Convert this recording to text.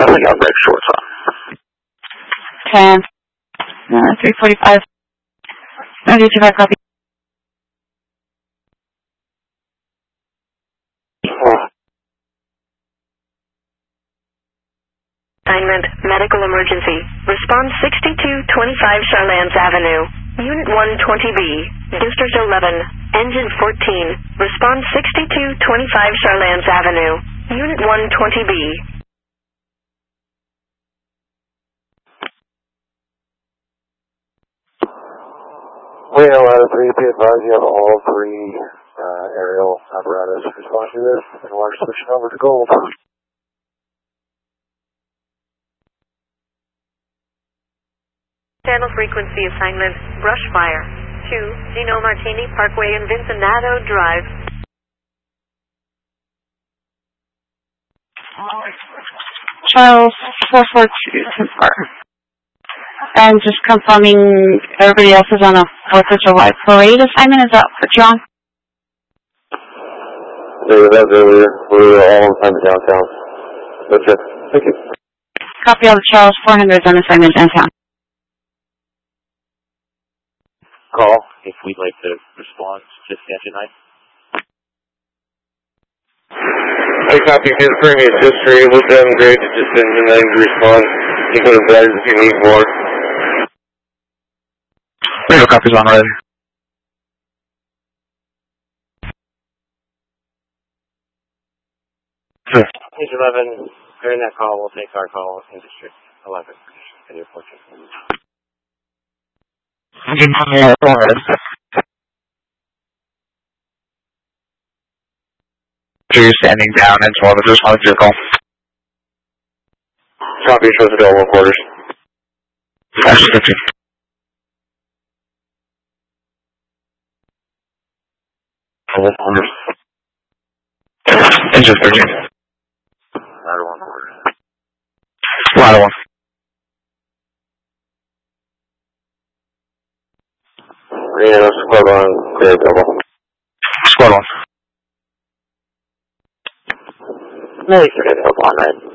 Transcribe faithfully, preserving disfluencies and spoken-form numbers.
I think I'll break shorts on. ten. Uh, three forty-five. ninety two five copy. Assignment, medical emergency. Response sixty-two twenty-five Charlans Avenue. Unit one twenty B. District eleven. Engine fourteen. Response sixty-two twenty-five Charlans Avenue. Unit one twenty B. Well, out of three, be advised you have all three uh, aerial apparatus responding to this, and we're switching over to gold. Channel frequency assignment, brush fire. two, Gino Martini Parkway and Vincenado Drive. Charles, four four two, two four. And just confirming everybody else is on a fourth of July parade assignment. Is that for John? Yeah, that was earlier. We were all on time downtown. That's it. Thank you. Copy all the Charles four hundred on assignment downtown. Call if we'd like to respond to Stanton nine. I copy his previous history with them. Great to just send your name to respond. You can advise if you need more. Radio copies on ready. Sure. Page eleven, during that call, we'll take our call in District eleven. Can you report it? So you're standing down and twelve is responding to your call. Copy, shows available quarters. Action fifteen. Engine thirteen. Ladder one quarters. Ladder one. Reno, squad one, clear double. Squad one. No, you can get double on right.